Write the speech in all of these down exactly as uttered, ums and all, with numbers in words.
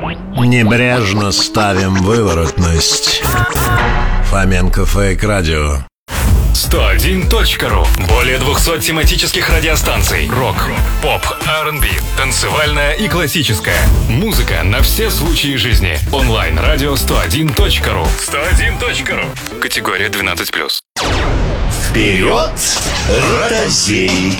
Небрежно ставим выворотность. Фоменко Фейк Радио. сто один точка ру. Более двухсот тематических радиостанций. Рок, поп, ар энд би, танцевальная и классическая. Музыка на все случаи жизни. Онлайн-радио сто один точка ру. сто один точка ру. Категория двенадцать плюс. Вперед, ротозей!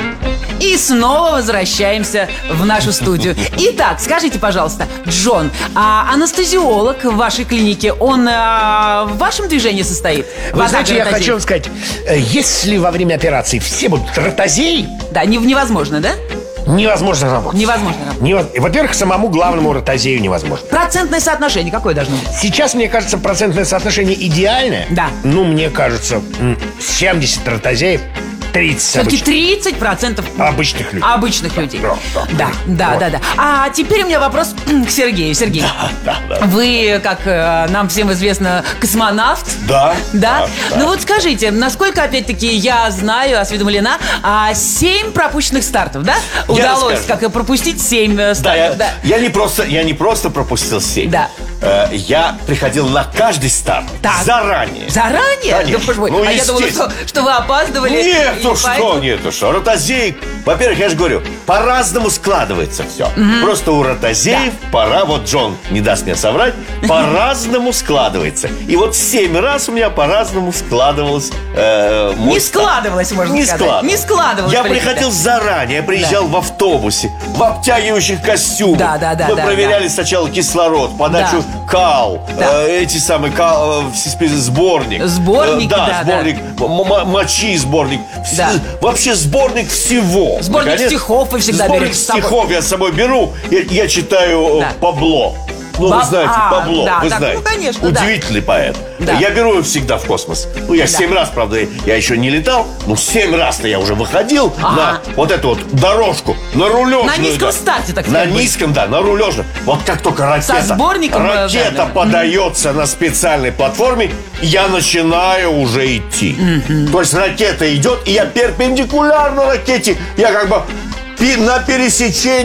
И снова возвращаемся в нашу студию. Итак, скажите, пожалуйста, Джон, а анестезиолог в вашей клинике, он а, в вашем движении состоит? Вы знаете, я хочу вам сказать, если во время операции все будут ротозеи... Да, не, невозможно, да? Невозможно работать. Невозможно работать. Невоз... Во-первых, самому главному ротозею невозможно. Процентное соотношение какое должно быть? Сейчас, мне кажется, процентное соотношение идеальное. Да. Ну, мне кажется, семьдесят ротозеев, тридцать Все-таки обычных. тридцать процентов Обычных людей. Обычных людей. Да, Да, да, вот. да, да. А теперь у меня вопрос к Сергею. Сергей, Да, да. вы, как э, нам всем известно, космонавт. Да, Да? да, Ну да. вот скажите, насколько, опять-таки, я знаю, осведомлена, а семь пропущенных стартов, да? Удалось расскажу. как и пропустить семь Да, стартов, я, да? я не просто, я не просто пропустил семь. Да. Э, я приходил на каждый старт Так. заранее. Заранее? Конечно. Да, боже мой. Ну, а я думала, естественно. что, что вы опаздывали. Нет, и ну что, поэтому- нет, ну что, ротозеи, во-первых, я же говорю, по-разному складывается все. Просто у ротозеев пора, вот Джон не даст мне соврать, по-разному складывается. И вот семь раз у меня по-разному складывалось э, мой Не старт. складывалось, можно Не сказать. складывалось. Не складывалось. Я политика. приходил заранее, я приезжал в автобусе, в обтягивающих костюмах. Да, да, да, Мы да, проверяли сначала кислород, подачу кал, Да. э, эти самые кал, э, спи- сборник. Сборники, Э, да, да, сборник м- м- мочи, сборник. Вс- Да. Вообще сборник всего. Сборник Наконец, стихов вы всегда Сборник берете с собой. стихов я с собой беру, я, я читаю Да. э, Пабло. Ну, Ба- вы знаете, а, Пабло, да, вы так, знаете. ну, конечно, да. Удивительный поэт. Да. Я беру его всегда в космос. Ну, я Да. семь раз, правда, я еще не летал, но семь раз-то я уже выходил Ага. на вот эту вот дорожку, на рулежную. На низком да. старте, так На сказать, быть. низком, да, на рулежную. Вот как только ракета, Со сборником, э, ракета да, да. подается на специальной платформе, я начинаю уже идти. То есть ракета идет, и я перпендикулярно ракете, я как бы пи- на пересечении